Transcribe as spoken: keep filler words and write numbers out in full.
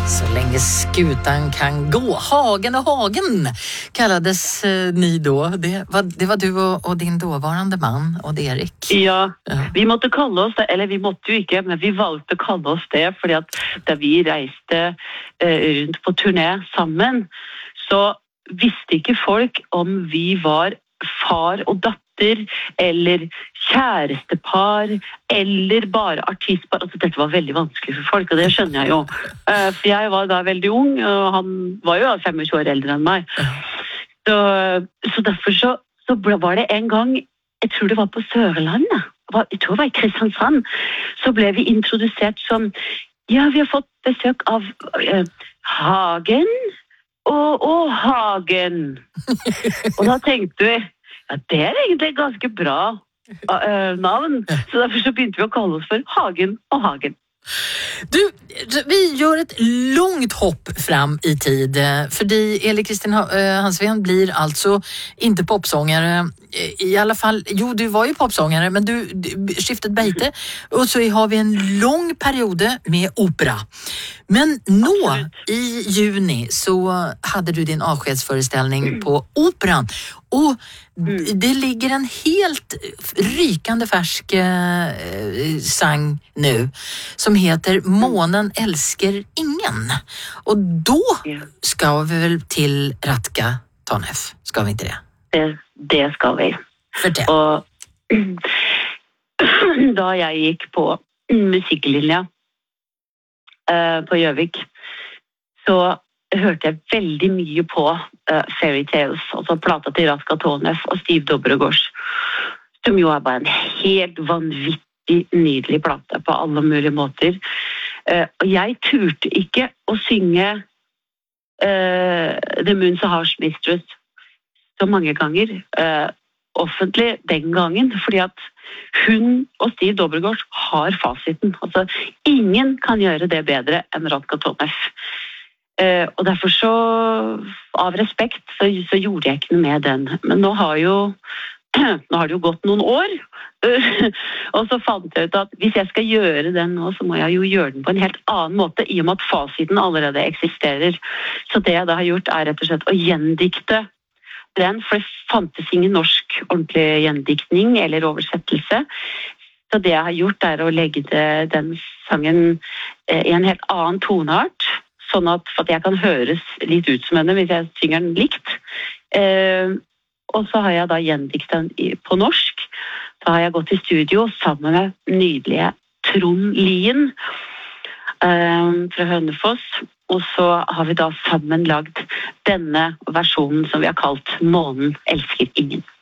Så länge skutan kan gå. Hagen och Hagen kallades eh, ni då. Det var, det var du och, och din dåvarande man, Odd Erik. Ja, ja, vi måtte kalle oss det, eller vi måtte jo ikke, men vi valgte å kalle oss det, fordi at da vi reiste eh, rundt på turné sammen, så visste ikke folk om vi var far og datter, eller kjærestepar, eller bare artistpar. Altså, dette var veldig vanskelig for folk, og det skjønner jeg jo. Uh, for jeg var da veldig ung, og han var jo tjuefem år eldre enn meg. Så, så derfor så, så var det en gang, jeg tror det var på Sørlandet, jeg tror det var i Kristiansand, så ble vi introdusert som, ja, vi har fått besøk av uh, Hagen og, og Hagen. Og da tenkte vi, ja, det er egentlig ganske bra uh, navn, så derfor så begynte vi å kalle oss for Hagen og Hagen. Du, vi gör ett långt hopp fram i tid. För dig, Eli Kristin Hansven, blir alltså inte popsångare. I alla fall, jo, du var ju popsångare, men du, du skiftet beite. Och så har vi en lång period med opera. Men nå, absolut, i juni så hade du din avskedsföreställning mm. på operan. Och mm. det ligger en helt rykande färsk eh, sang nu som heter Månen älskar ingen. Och då ska vi väl till Ratka Tonev, ska vi inte det? Det, det ska vi. Fortell. Och da jeg gikk på musikklinja eh, på Gjøvik, så hørte jeg veldig mye på uh, Fairy Tales, altså plata til Ratka Tonev og Steve Dobregård, som jo er bare en helt vanvittig nydelig plate på alle mulige måter. Uh, og jeg turte ikke å synge uh, The Moon Sahar's Mistress så mange ganger uh, offentlig den gangen, fordi at hun og Steve Dobregård har fasiten. Altså, ingen kan gjøre det bedre enn Ratka Tonev. Uh, og derfor så, av respekt, så, så gjorde jeg ikke noe med den. Men nå har jo, nå har det jo gått noen år, uh, og så fant jeg ut at hvis jeg skal gjøre den nå, så må jeg jo gjøre den på en helt annen måte, i og med at fasiten allerede eksisterer. Så det jeg da har gjort er rett og slett å gjendikte den, for det fantes ingen norsk ordentlig gjendiktning eller oversettelse. Så det jeg har gjort er å legge det, den sangen uh, i en helt annen toneart, sånn at, at jeg kan høres litt ut som henne hvis jeg synger den likt. Eh, og så har jeg da gjendiktet den på norsk. Da har jeg gått i studio sammen med nydelige Trond Lien eh, fra Hønefoss. Og så har vi da sammen lagd denne versjonen som vi har kalt Månen elsker ingen.